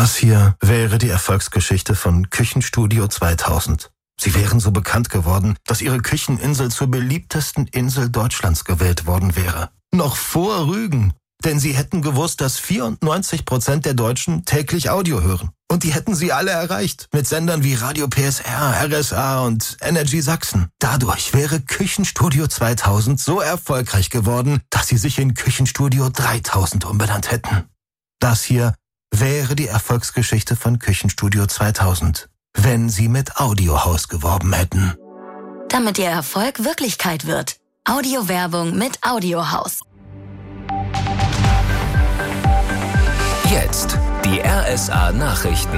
Das hier wäre die Erfolgsgeschichte von Küchenstudio 2000. Sie wären so bekannt geworden, dass ihre Kücheninsel zur beliebtesten Insel Deutschlands gewählt worden wäre. Noch vor Rügen. Denn sie hätten gewusst, dass 94% der Deutschen täglich Audio hören. Und die hätten sie alle erreicht. Mit Sendern wie Radio PSR, RSA und Energy Sachsen. Dadurch wäre Küchenstudio 2000 so erfolgreich geworden, dass sie sich in Küchenstudio 3000 umbenannt hätten. Das hier wäre die Erfolgsgeschichte von Küchenstudio 2000, wenn sie mit Audiohaus geworben hätten. Damit ihr Erfolg Wirklichkeit wird. Audiowerbung mit Audiohaus. Jetzt die RSA-Nachrichten.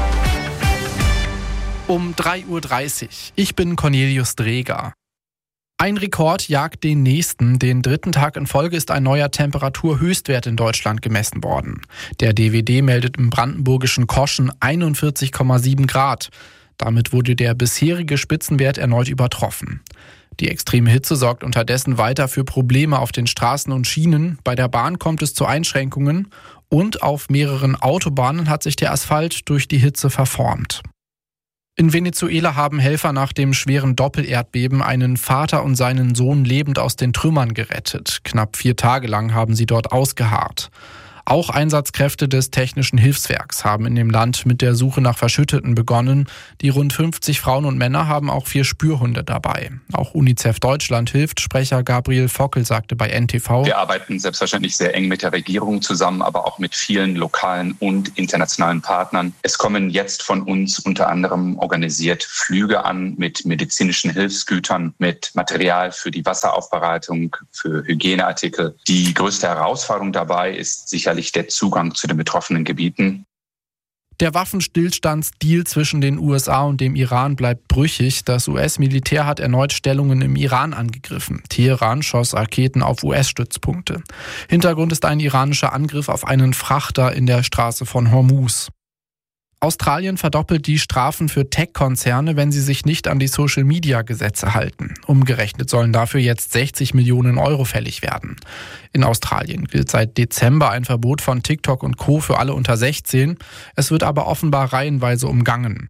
Um 3:30 Uhr. Ich bin Cornelius Dreger. Ein Rekord jagt den nächsten. Den dritten Tag in Folge ist ein neuer Temperaturhöchstwert in Deutschland gemessen worden. Der DWD meldet im brandenburgischen Koschen 41,7 Grad. Damit wurde der bisherige Spitzenwert erneut übertroffen. Die extreme Hitze sorgt unterdessen weiter für Probleme auf den Straßen und Schienen. Bei der Bahn kommt es zu Einschränkungen und auf mehreren Autobahnen hat sich der Asphalt durch die Hitze verformt. In Venezuela haben Helfer nach dem schweren Doppelerdbeben einen Vater und seinen Sohn lebend aus den Trümmern gerettet. Knapp 4 Tage lang haben sie dort ausgeharrt. Auch Einsatzkräfte des Technischen Hilfswerks haben in dem Land mit der Suche nach Verschütteten begonnen. Die rund 50 Frauen und Männer haben auch 4 Spürhunde dabei. Auch UNICEF Deutschland hilft. Sprecher Gabriel Fockel sagte bei NTV: Wir arbeiten selbstverständlich sehr eng mit der Regierung zusammen, aber auch mit vielen lokalen und internationalen Partnern. Es kommen jetzt von uns unter anderem organisiert Flüge an mit medizinischen Hilfsgütern, mit Material für die Wasseraufbereitung, für Hygieneartikel. Die größte Herausforderung dabei ist sicher der Zugang zu den betroffenen Gebieten. Der Waffenstillstandsdeal zwischen den USA und dem Iran bleibt brüchig. Das US-Militär hat erneut Stellungen im Iran angegriffen. Teheran schoss Raketen auf US-Stützpunkte. Hintergrund ist ein iranischer Angriff auf einen Frachter in der Straße von Hormuz. Australien verdoppelt die Strafen für Tech-Konzerne, wenn sie sich nicht an die Social-Media-Gesetze halten. Umgerechnet sollen dafür jetzt 60 Millionen Euro fällig werden. In Australien gilt seit Dezember ein Verbot von TikTok und Co. für alle unter 16. Es wird aber offenbar reihenweise umgangen.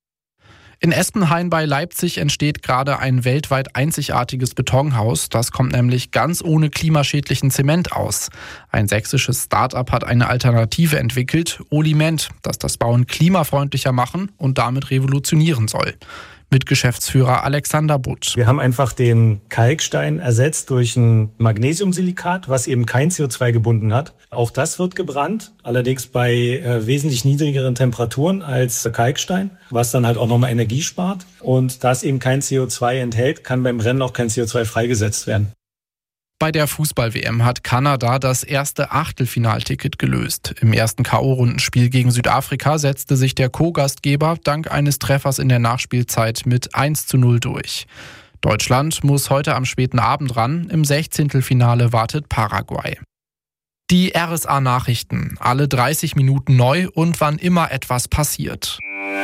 In Espenhain bei Leipzig entsteht gerade ein weltweit einzigartiges Betonhaus. Das kommt nämlich ganz ohne klimaschädlichen Zement aus. Ein sächsisches Start-up hat eine Alternative entwickelt, Oliment, das das Bauen klimafreundlicher machen und damit revolutionieren soll. Mit Geschäftsführer Alexander Butt. Wir haben einfach den Kalkstein ersetzt durch ein Magnesiumsilikat, was eben kein CO2 gebunden hat. Auch das wird gebrannt, allerdings bei wesentlich niedrigeren Temperaturen als Kalkstein, was dann halt auch nochmal Energie spart. Und da es eben kein CO2 enthält, kann beim Brennen auch kein CO2 freigesetzt werden. Bei der Fußball-WM hat Kanada das erste Achtelfinalticket gelöst. Im ersten K.O.-Rundenspiel gegen Südafrika setzte sich der Co-Gastgeber dank eines Treffers in der Nachspielzeit mit 1:0 durch. Deutschland muss heute am späten Abend ran. Im 16. wartet Paraguay. Die RSA-Nachrichten. Alle 30 Minuten neu und wann immer etwas passiert.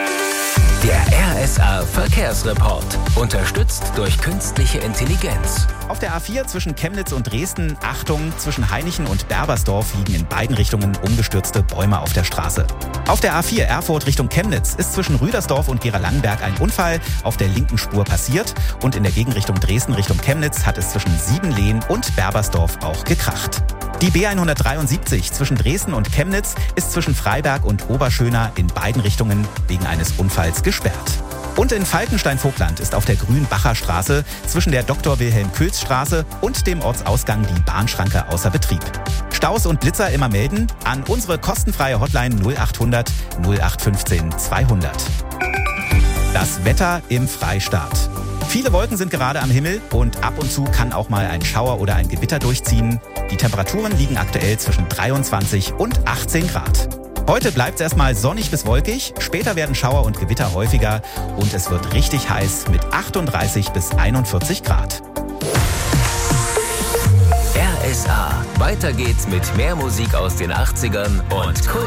Der RSA-Verkehrsreport. Unterstützt durch künstliche Intelligenz. Auf der A4 zwischen Chemnitz und Dresden, Achtung, zwischen Heinichen und Berbersdorf liegen in beiden Richtungen umgestürzte Bäume auf der Straße. Auf der A4 Erfurt Richtung Chemnitz ist zwischen Rüdersdorf und Gera-Langenberg ein Unfall auf der linken Spur passiert und in der Gegenrichtung Dresden Richtung Chemnitz hat es zwischen Siebenlehn und Berbersdorf auch gekracht. Die B173 zwischen Dresden und Chemnitz ist zwischen Freiberg und Oberschöna in beiden Richtungen wegen eines Unfalls gesperrt. Und in Falkenstein-Vogtland ist auf der Grünbacher Straße zwischen der Dr.Wilhelm-Köhls-Straße und dem Ortsausgang die Bahnschranke außer Betrieb. Staus und Blitzer immer melden an unsere kostenfreie Hotline 0800 0815 200. Das Wetter im Freistaat. Viele Wolken sind gerade am Himmel und ab und zu kann auch mal ein Schauer oder ein Gewitter durchziehen. Die Temperaturen liegen aktuell zwischen 23 und 18 Grad. Heute bleibt es erstmal sonnig bis wolkig, später werden Schauer und Gewitter häufiger und es wird richtig heiß mit 38 bis 41 Grad. RSA. Weiter geht's mit mehr Musik aus den 80ern und Kult.